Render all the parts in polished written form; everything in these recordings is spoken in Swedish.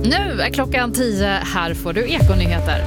Nu är klockan 10, här får du Ekonyheter.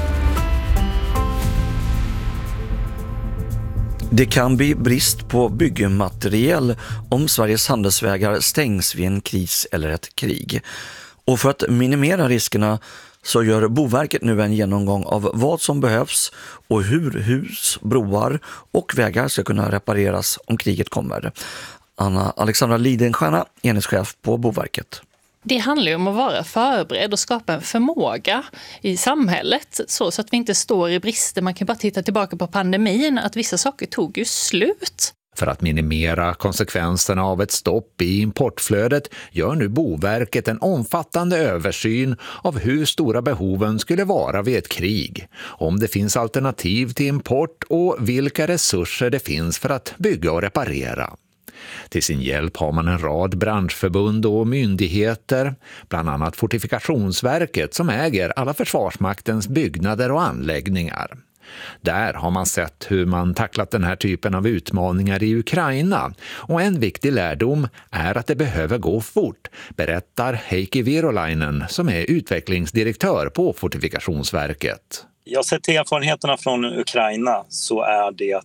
Det kan bli brist på byggmaterial om Sveriges handelsvägar stängs vid en kris eller ett krig. Och för att minimera riskerna så gör Boverket nu en genomgång av vad som behövs och hur hus, broar och vägar ska kunna repareras om kriget kommer. Anna-Alexandra Lidenstierna, enhetschef på Boverket. Det handlar ju om att vara förberedd och skapa en förmåga i samhället så att vi inte står i brister. Man kan bara titta tillbaka på pandemin, att vissa saker tog ju slut. För att minimera konsekvenserna av ett stopp i importflödet gör nu Boverket en omfattande översyn av hur stora behoven skulle vara vid ett krig, om det finns alternativ till import och vilka resurser det finns för att bygga och reparera. Till sin hjälp har man en rad branschförbund och myndigheter, bland annat Fortifikationsverket som äger alla Försvarsmaktens byggnader och anläggningar. Där har man sett hur man tacklat den här typen av utmaningar i Ukraina, och en viktig lärdom är att det behöver gå fort, berättar Heikki Virolainen som är utvecklingsdirektör på Fortifikationsverket. Jag sett till erfarenheterna från Ukraina så är det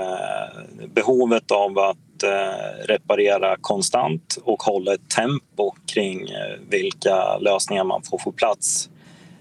behovet av att reparera konstant och hålla ett tempo kring vilka lösningar man får på plats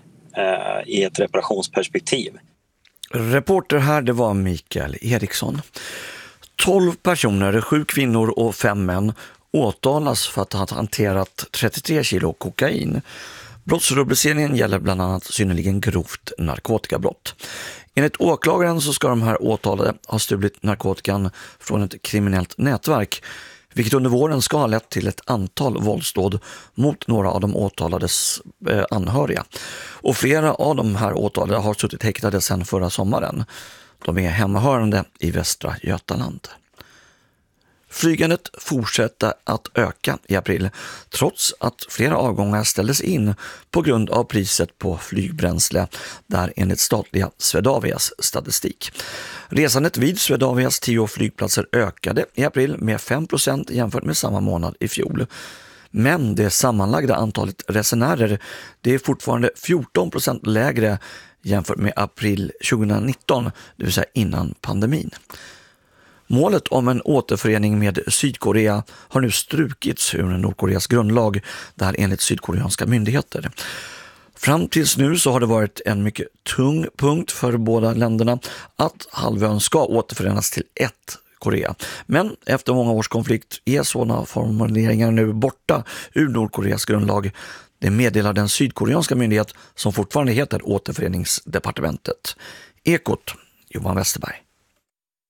i ett reparationsperspektiv. Reporter här, det var Mikael Eriksson. 12 personer, 7 kvinnor och 5 män åtalas för att ha hanterat 33 kilo kokain. Brottsrubriceringen gäller bland annat synnerligen grovt narkotikabrott. Enligt åklagaren så ska de här åtalade ha stulit narkotikan från ett kriminellt nätverk, vilket under våren ska ha lett till ett antal våldsdåd mot några av de åtalades anhöriga. Och flera av de här åtalade har suttit häktade sedan förra sommaren. De är hemmahörande i Västra Götaland. Flygandet fortsätter att öka i april trots att flera avgångar ställdes in på grund av priset på flygbränsle, där enligt statliga Swedavias statistik. Resandet vid Swedavias 10 flygplatser ökade i april med 5% jämfört med samma månad i fjol. Men det sammanlagda antalet resenärer, det är fortfarande 14% lägre jämfört med april 2019, det vill säga innan pandemin. Målet om en återförening med Sydkorea har nu strukits ur Nordkoreas grundlag, där enligt sydkoreanska myndigheter. Fram tills nu så har det varit en mycket tung punkt för båda länderna att halvön ska återförenas till ett Korea. Men efter många års konflikt är sådana formuleringar nu borta ur Nordkoreas grundlag. Det meddelar den sydkoreanska myndighet som fortfarande heter Återföreningsdepartementet. Ekot, Johan Westerberg.